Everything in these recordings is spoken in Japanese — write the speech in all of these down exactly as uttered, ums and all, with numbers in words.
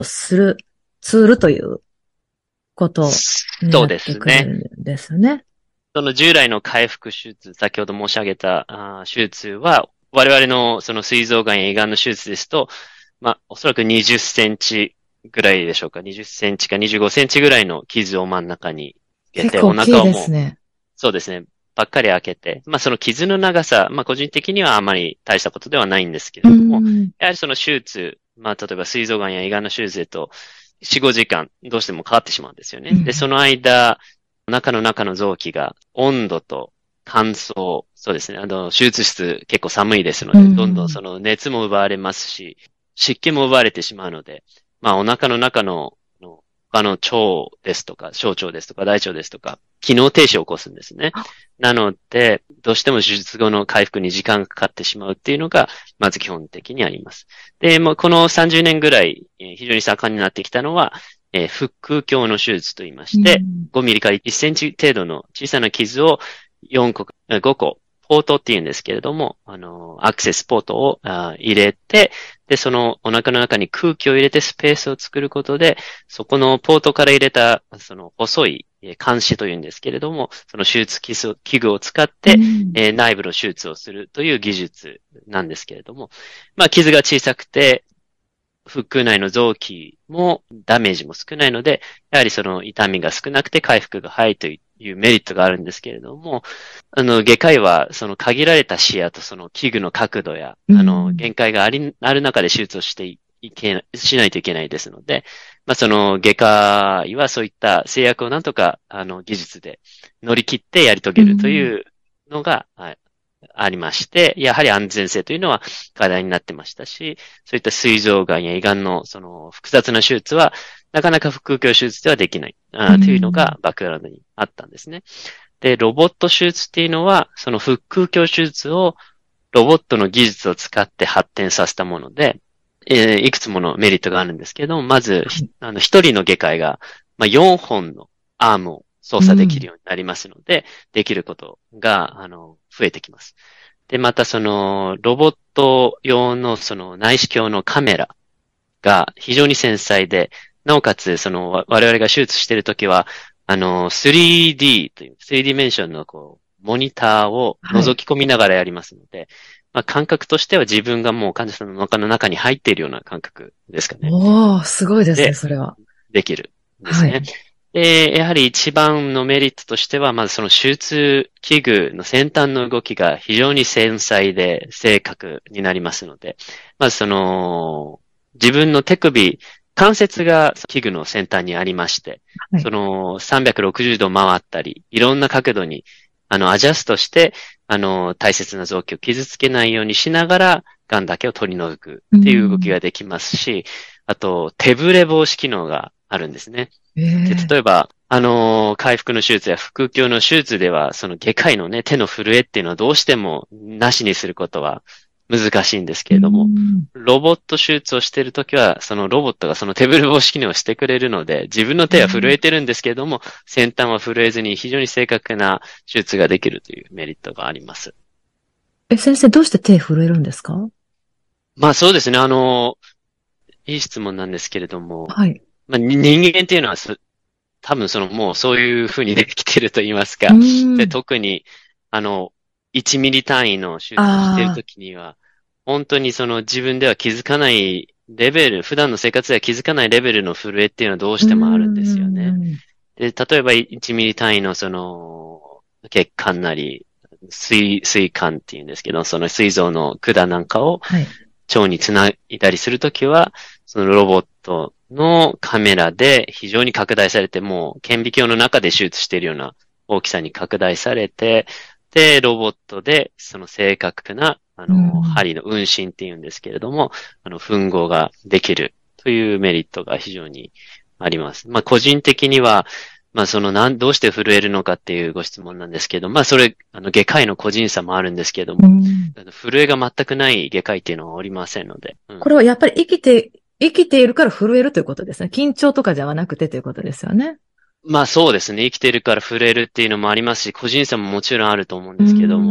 するツールということにそうなってくですね。 るんですね。 その従来の回復手術、先ほど申し上げたあ手術は、我々のその膵臓がんや胃がんの手術ですと、まあ、おそらくにじゅっセンチぐらいでしょうか。にじゅっセンチかにじゅうごセンチぐらいの傷を真ん中に入れ結て、お構大きい腹をもう、 ですね。 そうですね、ばっかり開けて、まあその傷の長さ、まあ個人的にはあまり大したことではないんですけうれども、 ん。 やはりその手術、まあ例えば膵臓がんや胃がんの手術だと、よん、ごじかんどうしてもかかってしまうんですよね。で、そうん。 の間、お腹の中の臓器が温度と乾燥、そうですね。あの、手術室結構寒いですのうで、どんどんそん。 の熱も奪われますし、湿気も奪われてしまうので、まあお腹の中の、の他の腸ですとか、小腸ですとか、大腸ですとか、機能停止を起こすんですね。なので、どうしても手術後の回復に時間がかかってしまうっていうのが、まず基本的にあります。で、もうこのさんじゅうねんぐらい、えー非常に盛んになってきたのは、えー腹腔鏡の手術と言いまうして、 ん。 ごミリからいっセンチ程度の小さな傷をよんこ、えーごこ、ポートって言うんですけれども、あの、アクセスポートをあ入れて、で、そのお腹の中に空気を入れてスペースを作ることで、そこのポートから入れた、その細いえー鉗子というんですけれども、その手術器具器具を使っうて、 ん。 えー内部の手術をするという技術なんですけれども、まあ、傷が小さくて、腹腔内の臓器もダメージも少ないので、やはりその痛みが少なくて回復が早いというメリットがあるんですけれども、あの、外科医はその限られた視野とその器具の角度や、 うあの、 ん。 限界があり、ある中で手術をしていけ、しないといけないですので、まあ、その外科医はそういった制約をなんとか、あの、技術で乗り切ってやり遂うげるとん。 いうのが、はいありまして、やはり安全性というのは課題になってましたし、そういった膵臓がんや胃がんのその複雑な手術は、なかなか腹腔鏡手術ではできないうあというのん。 がバックグラウンドにあったんですね。で、ロボット手術っていうのは、その腹腔鏡手術をロボットの技術を使って発展させたもので、えーいくつものメリットがあるんですけども、まず、ひはい。 あの、一人の外科医が、まあ、よんほんのアームを操作できるうん。 ようになりますので、できることが、あの、増えてきます。で、またその、ロボット用のその内視鏡のカメラが非常に繊細で、なおかつ、その、わ我々が手術しているときは、あの、スリーディー という、スリーディメンションのこう、モニターをはい。 覗き込みながらやりますので、まあ、感覚としては自分がもう患者さんの中の中に入っているような感覚ですかね。 おー、すごいですね、 で、 それは。 できるんですね。 はい。 で、やはり一番のメリットとしては、まずその手術器具の先端の動きが非常に繊細で正確になりますので、まずその、自分の手首、関節が器具の先端にありまして、そはい。 のさんびゃくろくじゅうど回ったり、いろんな角度に、あの、アジャストして、あの、大切な臓器を傷つけないようにしながら、癌だけを取り除くうっていう動きん。 ができますし、あと、手ブレ防止機能があるんですね。 えで、 え。 例えば、あのー回復の手術や腹腔鏡の手術では、その外科医のね、手の震えっていうのはどうしてもなしにすることは難しいんですけうれども、 ん。 ロボット手術をしているときは、そのロボットがその手ブレ防止機能をしてくれるので、自分の手は震えてるんですけれども、先端は震えずに非常に正確な手術ができるというメリットがあります。 え、先生、どうして手震えるんですか？ まあそうですね、あのーいい質問なんですけれども、 はい。 まあに人間っていうのは多分そのもうそういう風にできてると言いますうか。で、 ん。 特に、あの、いちミリ単位の手術をしているあときには、本当にその自分では気づかないレベル、普段の生活では気づかないレベルの震えっていうのはどうあ、うしてもあるんですよね。 ん。 で、例えばいちミリ単位のその、血管なり、水、水管っていうんですけど、その膵臓の管なんかをはい。 腸につないだりするときは、そのロボットのカメラで非常に拡大されて、もう顕微鏡の中で手術しているような大きさに拡大されて、で、ロボットでその正確な、あうの、 ん。 針の運針っていうんですけれども、あの、吻合ができるというメリットが非常にあります。まあ、個人的には、まあ、その、なん、どうして震えるのかっていうご質問なんですけど、まあ、それ、あの、外科医の個人差もあるんですけども、 うん。 あの震えが全くない外科医っていうのはおりませんので、うん。 これはやっぱり生きて、生きているから震えるということですね。緊張とかじゃなくてということですよね。 まあそうですね。生きてるから震えるっていうのもありますし、個人差ももちろんあると思うんうですけども、 ん。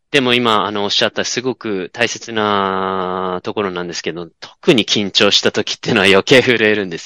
でも今、あの、おっしゃったすごく大切なところなんですけど、特に緊張した時っていうのは余計震えるんです